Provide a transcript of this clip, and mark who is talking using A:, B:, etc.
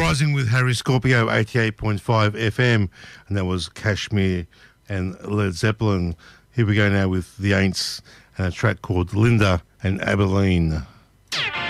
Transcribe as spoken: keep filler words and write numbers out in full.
A: Rising with Harry Scorpio, eighty-eight point five F M, and that was Kashmir and Led Zeppelin. Here we go now with the Aints and a track called Linda and Abilene.